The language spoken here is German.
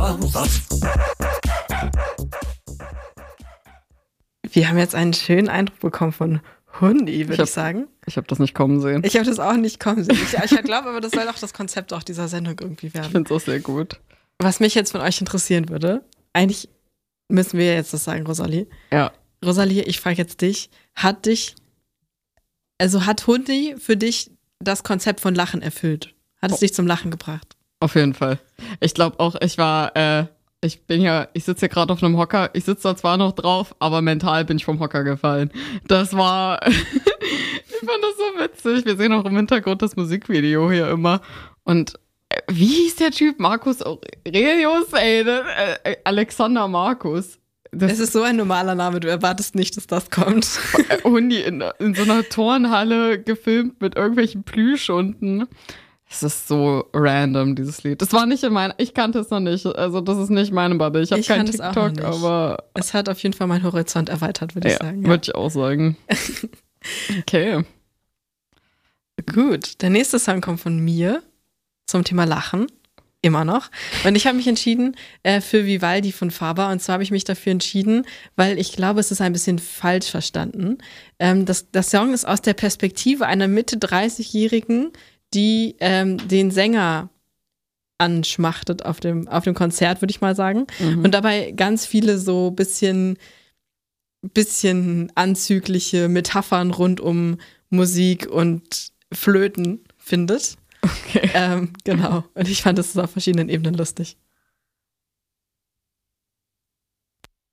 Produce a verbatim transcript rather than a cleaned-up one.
Wir haben jetzt einen schönen Eindruck bekommen von Hundi, würde ich, ich sagen. Ich habe das nicht kommen sehen. Ich habe das auch nicht kommen sehen. Ich, ich glaube aber, das soll auch das Konzept auch dieser Sendung irgendwie werden. Ich finde es auch sehr gut. Was mich jetzt von euch interessieren würde, eigentlich müssen wir jetzt das sagen, Rosalie. Ja. Rosalie, ich frage jetzt dich, hat dich, also hat Hundi für dich das Konzept von Lachen erfüllt? Hat es oh. dich zum Lachen gebracht? Auf jeden Fall. Ich glaube auch, ich war, äh, ich bin ja, ich sitze hier gerade auf einem Hocker, ich sitze da zwar noch drauf, aber mental bin ich vom Hocker gefallen. Das war, ich fand das so witzig. Wir sehen auch im Hintergrund das Musikvideo hier immer. Und äh, wie hieß der Typ? Markus Aurelius? Ey, äh, Alexander Markus. Das es ist so ein normaler Name, du erwartest nicht, dass das kommt. Hundi in, in so einer Turnhalle gefilmt mit irgendwelchen Plüschhunden. Es ist so random, dieses Lied. Das war nicht in meiner, ich kannte es noch nicht. Also das ist nicht meine Bubble. Ich habe keinen TikTok, aber es hat auf jeden Fall meinen Horizont erweitert, würde ja, ich sagen. Ja, würde ich auch sagen. Okay. Gut, der nächste Song kommt von mir zum Thema Lachen. Immer noch. Und ich habe mich entschieden äh, für Vivaldi von Faber. Und zwar habe ich mich dafür entschieden, weil ich glaube, es ist ein bisschen falsch verstanden. Ähm, das, das Song ist aus der Perspektive einer Mitte dreißig-Jährigen, die ähm, den Sänger anschmachtet auf dem, auf dem Konzert, würde ich mal sagen. Mhm. Und dabei ganz viele so bisschen, bisschen anzügliche Metaphern rund um Musik und Flöten findet. Okay. Ähm, genau. Und ich fand das auf verschiedenen Ebenen lustig.